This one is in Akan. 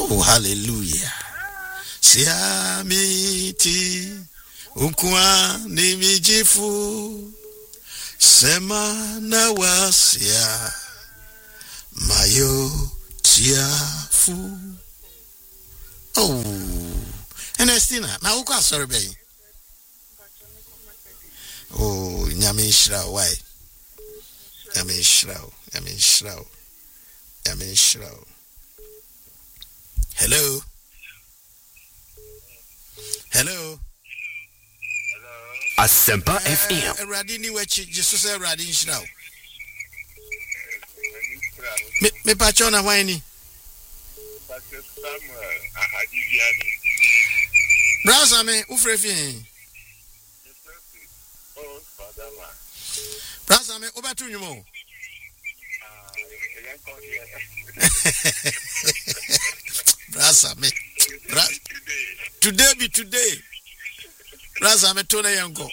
Oh, hallelujah. Siamiti ukwa nimijifu sema na wasia mayo tiafu. Oh, Ernestina, na ukwa sorry be. Oh, nyame shira why? Nyame shira. Hello. Asempa FM. Radini wechi Jesus radini shira. Me pachona wani. Pastor Samuel Ahadiviani. Brasa me ufrefi. Oh, Father man. Brasa me obatu nyumo. Brasa me. Today. Brasa me tona yango.